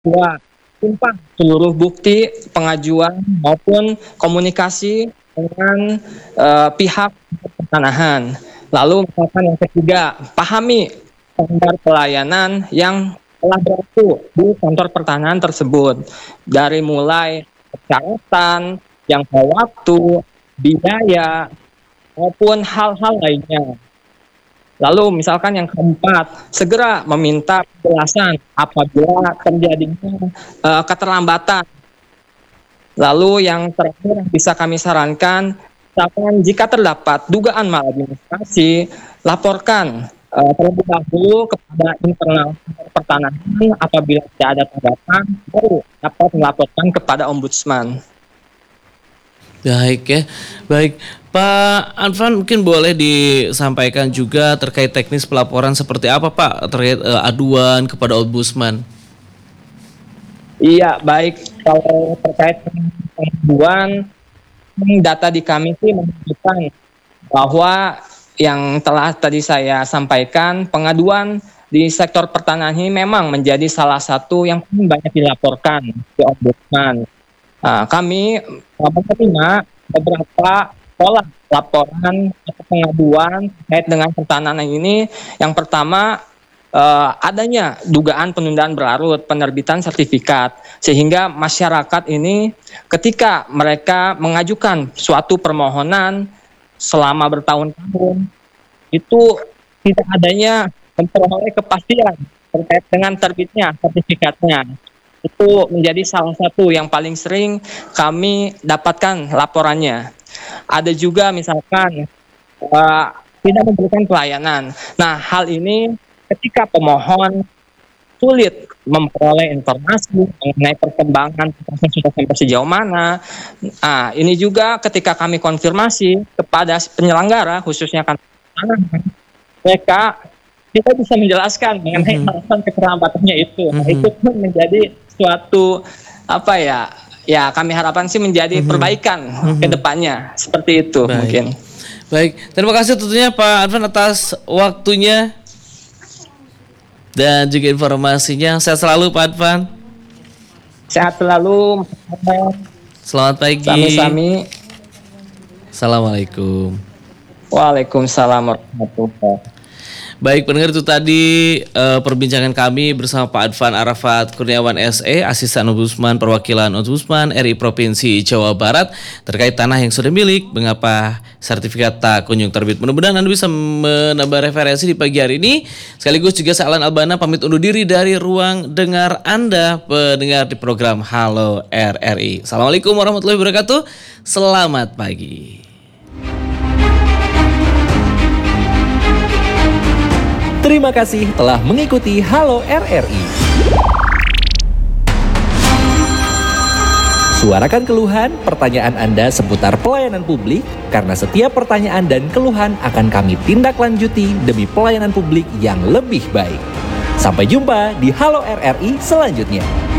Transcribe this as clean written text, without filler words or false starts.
Dua, simpan seluruh bukti pengajuan maupun komunikasi dengan pihak pertanahan. Lalu misalkan yang ketiga, pahami standar pelayanan yang telah berlaku di kantor pertanahan tersebut. Dari mulai persyaratan, jangka waktu, biaya, maupun hal-hal lainnya. Lalu misalkan yang keempat, segera meminta penjelasan apabila terjadinya keterlambatan. Lalu yang terakhir bisa kami sarankan, misalkan jika terdapat dugaan maladministrasi, laporkan terlebih dahulu kepada internal pertanahan. Apabila tidak ada tanggapan, baru dapat melaporkan kepada ombudsman. Baik ya, baik Pak Advan, mungkin boleh disampaikan juga terkait teknis pelaporan seperti apa Pak terkait aduan kepada ombudsman. Iya, baik. Kalau terkait pengaduan, data di kami sih menunjukkan bahwa yang telah tadi saya sampaikan, pengaduan di sektor pertanahan ini memang menjadi salah satu yang paling banyak dilaporkan di ombudsman. Kami menerima beberapa pola laporan atau pengaduan terkait dengan pertanahan ini. Yang pertama, adanya dugaan penundaan berlarut penerbitan sertifikat, sehingga masyarakat ini ketika mereka mengajukan suatu permohonan selama bertahun-tahun itu tidak adanya memperoleh kepastian terkait dengan terbitnya sertifikatnya. Itu menjadi salah satu yang paling sering kami dapatkan laporannya. Ada juga misalkan tidak memberikan pelayanan. Nah, hal ini ketika pemohon sulit memperoleh informasi mengenai perkembangan proses sudah sampai sejauh mana. Ini juga ketika kami konfirmasi kepada penyelenggara, khususnya kan mereka kita bisa menjelaskan mengenai alasan keterlambatannya itu. Nah, itu pun menjadi suatu ya kami harapkan sih menjadi perbaikan ke depannya seperti itu. Baik. Mungkin. Baik, terima kasih tentunya Pak Advan atas waktunya dan juga informasinya. Sehat selalu Pak Advan. Sehat selalu. Selamat pagi. Sami-sami. Assalamualaikum. Waalaikumsalam warahmatullahi wabarakatuh. Baik pendengar, itu tadi perbincangan kami bersama Pak Advan Arafat Kurniawan SE, Asisten Ombudsman Perwakilan Ombudsman RI Provinsi Jawa Barat terkait tanah yang sudah milik, mengapa sertifikat tak kunjung terbit. Mudah-mudahan Anda bisa menambah referensi di pagi hari ini. Sekaligus juga saya Alan Albana pamit undur diri dari ruang dengar Anda pendengar di program Halo RRI. Assalamualaikum warahmatullahi wabarakatuh. Selamat pagi. Terima kasih telah mengikuti Halo RRI. Suarakan keluhan, pertanyaan Anda seputar pelayanan publik, karena setiap pertanyaan dan keluhan akan kami tindak lanjuti demi pelayanan publik yang lebih baik. Sampai jumpa di Halo RRI selanjutnya.